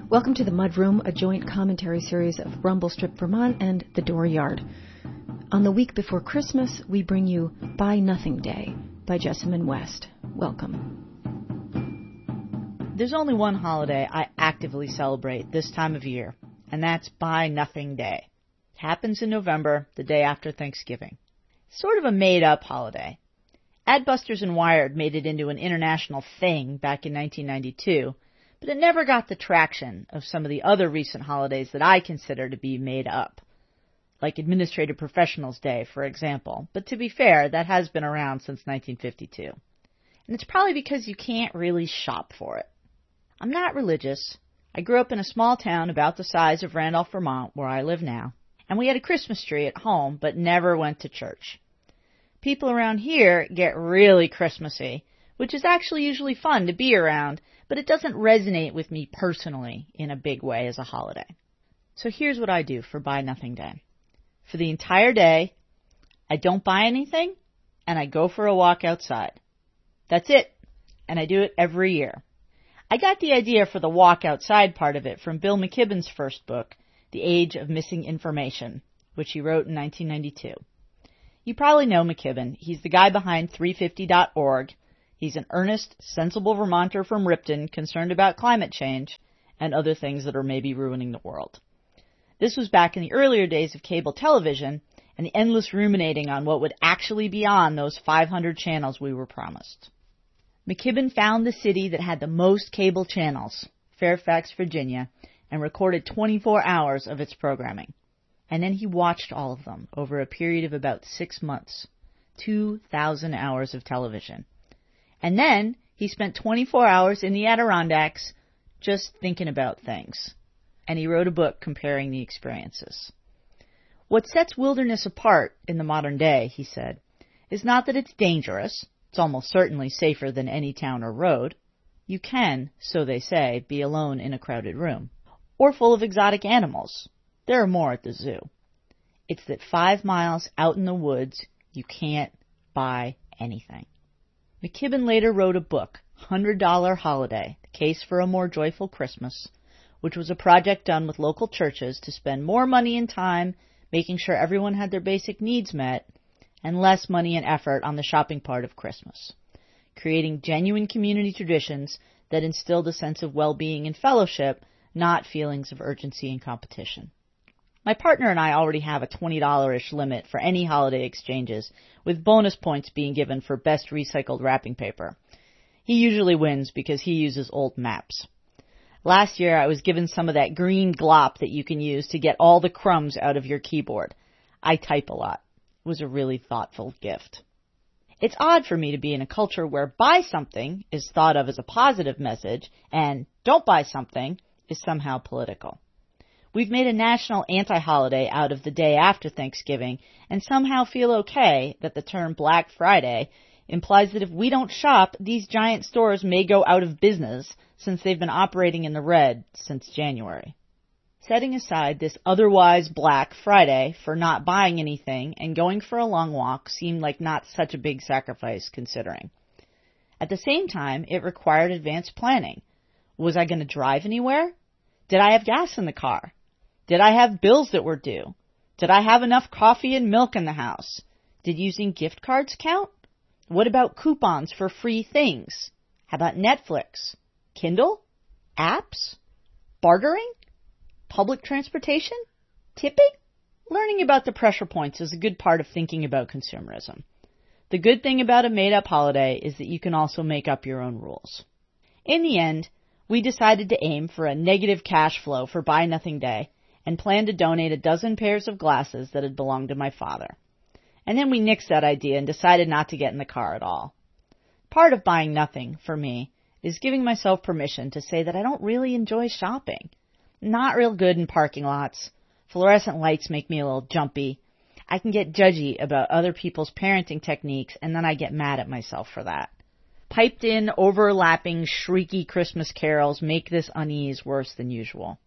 Welcome to The Mudroom, a joint commentary series of Rumble Strip Vermont and The Dooryard. On the week before Christmas, we bring you Buy Nothing Day by Jessamine West. Welcome. There's only one holiday I actively celebrate this time of year, and that's Buy Nothing Day. It happens in November, the day after Thanksgiving. It's sort of a made-up holiday. Adbusters and Wired made it into an international thing back in 1992, but it never got the traction of some of the other recent holidays that I consider to be made up, like Administrative Professionals Day, for example. But to be fair, that has been around since 1952. And it's probably because you can't really shop for it. I'm not religious. I grew up in a small town about the size of Randolph, Vermont, where I live now, and we had a Christmas tree at home, but never went to church. People around here get really Christmassy, which is actually usually fun to be around, but it doesn't resonate with me personally in a big way as a holiday. So here's what I do for Buy Nothing Day. For the entire day, I don't buy anything, and I go for a walk outside. That's it, and I do it every year. I got the idea for the walk outside part of it from Bill McKibben's first book, The Age of Missing Information, which he wrote in 1992. You probably know McKibben. He's the guy behind 350.org. He's an earnest, sensible Vermonter from Ripton concerned about climate change and other things that are maybe ruining the world. This was back in the earlier days of cable television and the endless ruminating on what would actually be on those 500 channels we were promised. McKibben found the city that had the most cable channels, Fairfax, Virginia, and recorded 24 hours of its programming. And then he watched all of them over a period of about 6 months, 2,000 hours of television. And then he spent 24 hours in the Adirondacks just thinking about things. And he wrote a book comparing the experiences. What sets wilderness apart in the modern day, he said, is not that it's dangerous. It's almost certainly safer than any town or road. You can, so they say, be alone in a crowded room. Or full of exotic animals. There are more at the zoo. It's that 5 miles out in the woods, you can't buy anything. McKibben later wrote a book, $100 Holiday, The Case for a More Joyful Christmas, which was a project done with local churches to spend more money and time making sure everyone had their basic needs met, and less money and effort on the shopping part of Christmas, creating genuine community traditions that instilled a sense of well-being and fellowship, not feelings of urgency and competition. My partner and I already have a $20-ish limit for any holiday exchanges, with bonus points being given for best recycled wrapping paper. He usually wins because he uses old maps. Last year I was given some of that green glop that you can use to get all the crumbs out of your keyboard. I type a lot. It was a really thoughtful gift. It's odd for me to be in a culture where buy something is thought of as a positive message and don't buy something is somehow political. We've made a national anti-holiday out of the day after Thanksgiving and somehow feel okay that the term Black Friday implies that if we don't shop, these giant stores may go out of business since they've been operating in the red since January. Setting aside this otherwise Black Friday for not buying anything and going for a long walk seemed like not such a big sacrifice considering. At the same time, it required advanced planning. Was I going to drive anywhere? Did I have gas in the car? Did I have bills that were due? Did I have enough coffee and milk in the house? Did using gift cards count? What about coupons for free things? How about Netflix? Kindle? Apps? Bartering? Public transportation? Tipping? Learning about the pressure points is a good part of thinking about consumerism. The good thing about a made-up holiday is that you can also make up your own rules. In the end, we decided to aim for a negative cash flow for Buy Nothing Day and planned to donate a dozen pairs of glasses that had belonged to my father. And then we nixed that idea and decided not to get in the car at all. Part of buying nothing, for me, is giving myself permission to say that I don't really enjoy shopping. Not real good in parking lots. Fluorescent lights make me a little jumpy. I can get judgy about other people's parenting techniques, and then I get mad at myself for that. Piped-in, overlapping, shrieky Christmas carols make this unease worse than usual.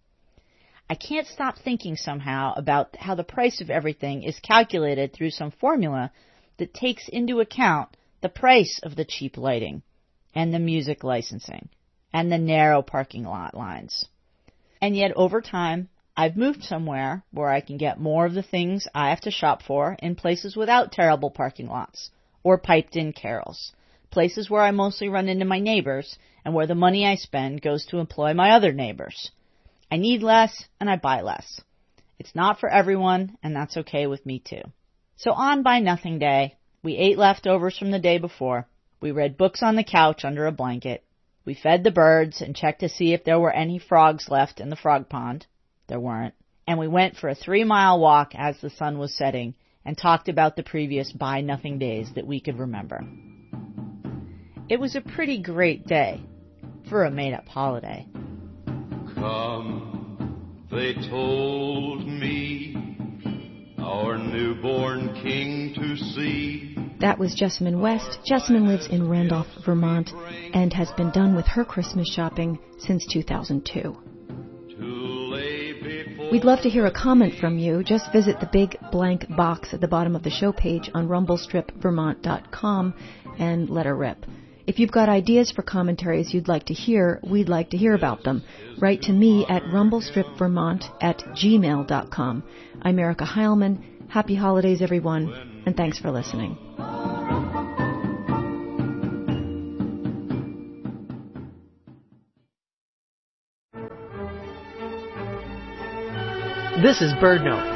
I can't stop thinking somehow about how the price of everything is calculated through some formula that takes into account the price of the cheap lighting and the music licensing and the narrow parking lot lines. And yet over time, I've moved somewhere where I can get more of the things I have to shop for in places without terrible parking lots or piped-in carols, places where I mostly run into my neighbors and where the money I spend goes to employ my other neighbors. I need less and I buy less. It's not for everyone, and that's okay with me too. So on Buy Nothing Day, we ate leftovers from the day before, we read books on the couch under a blanket, we fed the birds and checked to see if there were any frogs left in the frog pond. There weren't. And we went for a 3-mile walk as the sun was setting and talked about the previous Buy Nothing days that we could remember. It was a pretty great day for a made-up holiday. Come, they told me, our newborn king to see. That was Jessamine West. Jessamine lives in Randolph, Vermont, and has been done with her Christmas shopping since 2002. We'd love to hear a comment from you. Just visit the big blank box at the bottom of the show page on rumblestripvermont.com and let her rip. If you've got ideas for commentaries you'd like to hear, we'd like to hear about them. Write to me at rumblestripvermont@gmail.com. I'm Erica Heilman. Happy holidays, everyone, and thanks for listening. This is BirdNote.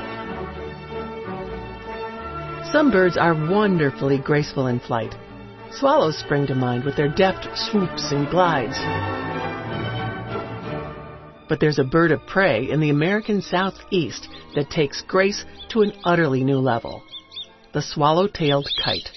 Some birds are wonderfully graceful in flight. Swallows spring to mind with their deft swoops and glides. But there's a bird of prey in the American Southeast that takes grace to an utterly new level: the swallow-tailed kite.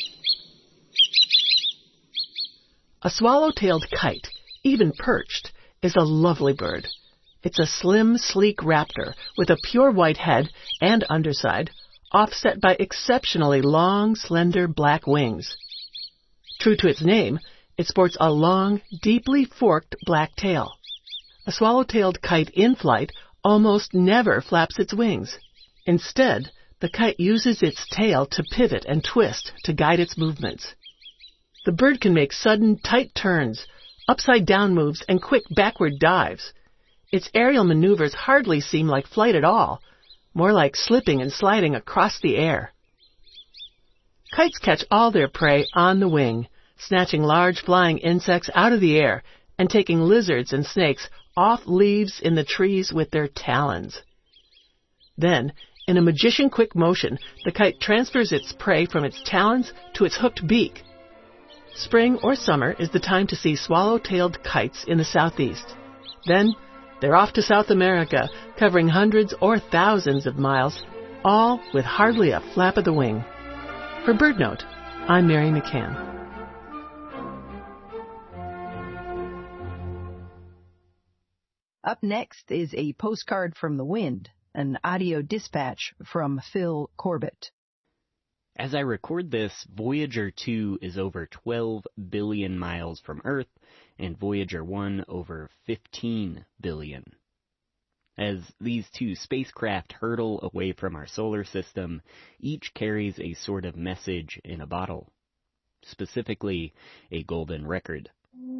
A swallow-tailed kite, even perched, is a lovely bird. It's a slim, sleek raptor with a pure white head and underside, offset by exceptionally long, slender black wings. True to its name, it sports a long, deeply forked black tail. A swallow-tailed kite in flight almost never flaps its wings. Instead, the kite uses its tail to pivot and twist to guide its movements. The bird can make sudden, tight turns, upside-down moves, and quick backward dives. Its aerial maneuvers hardly seem like flight at all, more like slipping and sliding across the air. Kites catch all their prey on the wing, snatching large flying insects out of the air and taking lizards and snakes off leaves in the trees with their talons. Then, in a magician-quick motion, the kite transfers its prey from its talons to its hooked beak. Spring or summer is the time to see swallow-tailed kites in the southeast. Then, they're off to South America, covering hundreds or thousands of miles, all with hardly a flap of the wing. For BirdNote, I'm Mary McCann. Up next is a postcard from the wind, an audio dispatch from Phil Corbett. As I record this, Voyager 2 is over 12 billion miles from Earth, and Voyager 1 over 15 billion. As these two spacecraft hurtle away from our solar system, each carries a sort of message in a bottle, specifically a golden record.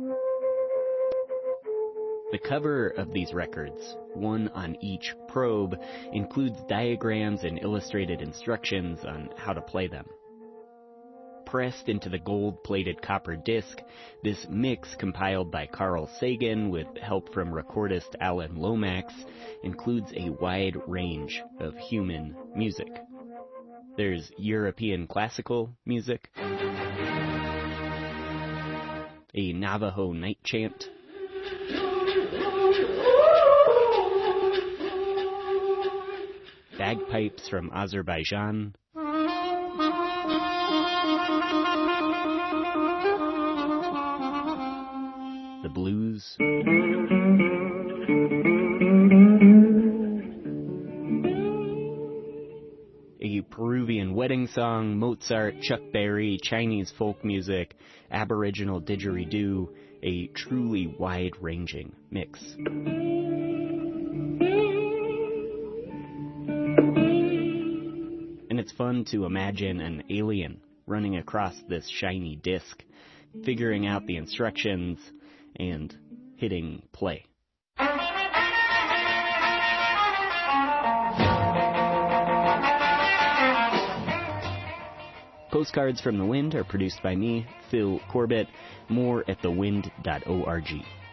The cover of these records, one on each probe, includes diagrams and illustrated instructions on how to play them. Pressed into the gold-plated copper disc, this mix compiled by Carl Sagan with help from recordist Alan Lomax includes a wide range of human music. There's European classical music, a Navajo night chant, bagpipes from Azerbaijan, the blues, a Peruvian wedding song, Mozart, Chuck Berry, Chinese folk music, Aboriginal didgeridoo, a truly wide-ranging mix. And it's fun to imagine an alien running across this shiny disc, figuring out the instructions, and hitting play. Postcards from the Wind are produced by me, Phil Corbett. More at thewind.org.